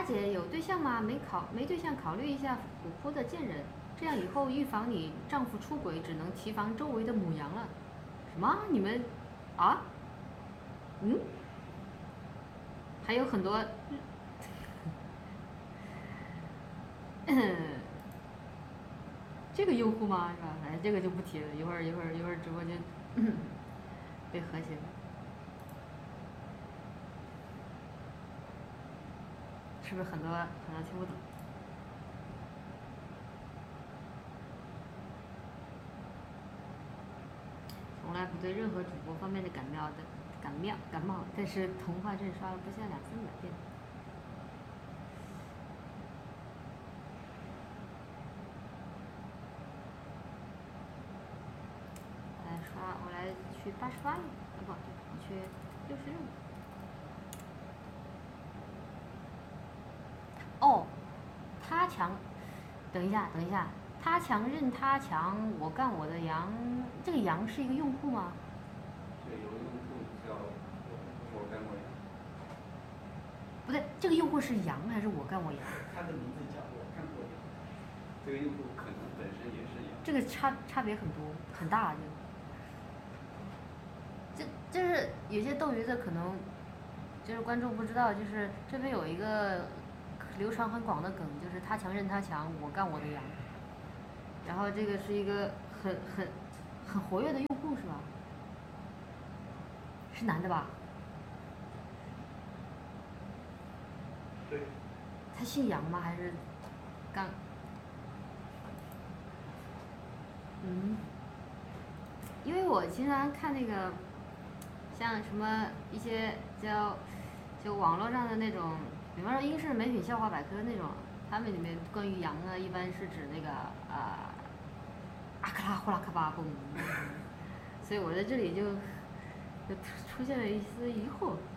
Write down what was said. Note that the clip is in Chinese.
姐有对象吗？没对象，考虑一下活泼的贱人，这样以后预防你丈夫出轨，只能提防周围的母羊了。什么？你们啊？嗯？还有很多，这个用户吗？是吧？反正这个就不提了，一会儿直播间被和谐了，是不是很多听不懂？从来不对任何主播方面的感冒，但是童话镇刷了不下200-300遍。我来去88了，不，我去66。哦，他强，等一下，他强任他强，我干我的羊。这个羊是一个用户吗？ 对，有个用户叫我干我羊。 不对，这个用户是羊还是我干我羊？ 他的名字叫我干我羊。这个用户可能本身也是羊。 这个差别很多很大，就是有些斗鱼的可能就是观众不知道，就是这边有一个流传很广的梗，就是他强任他强，我干我的羊。然后这个是一个很活跃的用户是吧？是男的吧？ 对。 他姓杨吗？还是干？因为我经常看那个，像什么一些就网络上的那种，比方说英式美女笑话百科那种，他们里面关于羊呢，一般是指那个阿克拉呼啦卡巴嘣，所以我在这里就出现了一丝疑惑。